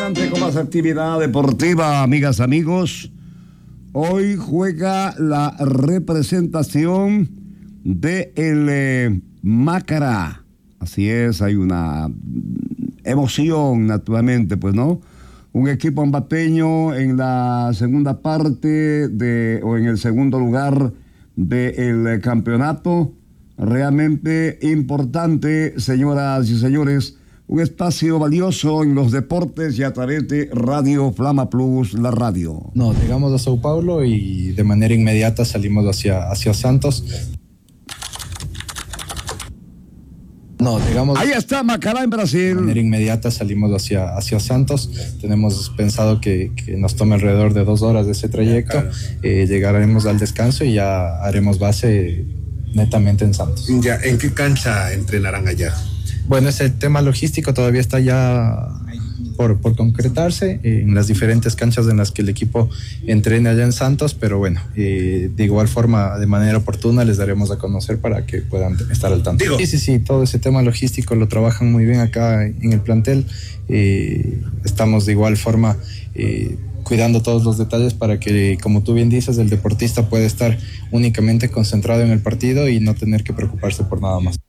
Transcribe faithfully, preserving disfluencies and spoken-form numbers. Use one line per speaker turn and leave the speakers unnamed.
adelante con más actividad deportiva, amigas, amigos. Hoy juega la representación de el eh, Macará. Así es, hay una emoción, naturalmente, pues, ¿no? Un equipo ambateño en la segunda parte de, o en el segundo lugar del campeonato. Realmente importante, señoras y señores, un espacio valioso en los deportes y a través de Radio Flama Plus, la radio.
No, llegamos a Sao Paulo y de manera inmediata salimos hacia, hacia Santos. No, digamos.
Ahí está Macará en Brasil.
De manera inmediata salimos hacia, hacia Santos. Tenemos pensado que, que nos tome alrededor de dos horas de ese trayecto. Eh, llegaremos al descanso y ya haremos base netamente en Santos.
Ya, ¿en qué cancha entrenarán allá?
Bueno, ese tema logístico todavía está ya por, por concretarse eh, en las diferentes canchas en las que el equipo entrene allá en Santos, pero bueno, eh, de igual forma, de manera oportuna, les daremos a conocer para que puedan estar al tanto.
Digo.
Sí, sí, sí, todo ese tema logístico lo trabajan muy bien acá en el plantel. Eh, estamos de igual forma eh, cuidando todos los detalles para que, como tú bien dices, el deportista pueda estar únicamente concentrado en el partido y no tener que preocuparse por nada más.